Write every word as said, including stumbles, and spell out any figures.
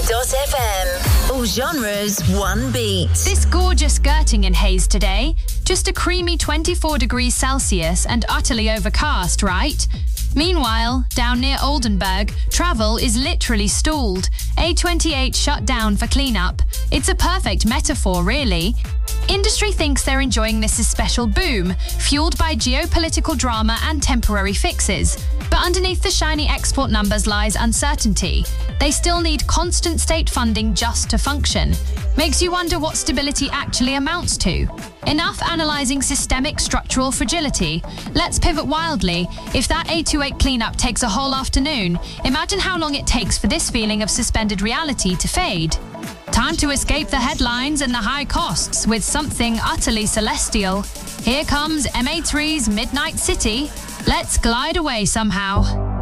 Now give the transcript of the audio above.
dot f m. All genres, one beat. This gorgeous skirting in Hayes today. Just a creamy twenty-four degrees Celsius and utterly overcast, right? Meanwhile, down near Oldenburg, travel is literally stalled. A twenty-eight shut down for cleanup. It's a perfect metaphor, really. Industry thinks they're enjoying this special boom, fueled by geopolitical drama and temporary fixes. But underneath the shiny export numbers lies uncertainty. They still need constant state funding just to function. Makes you wonder what stability actually amounts to. Enough analysing systemic structural fragility. Let's pivot wildly. If that A twenty-eight cleanup takes a whole afternoon, imagine how long it takes for this feeling of suspended reality to fade. Time to escape the headlines and the high costs with something utterly celestial. Here comes M A three's Midnight City. Let's glide away somehow.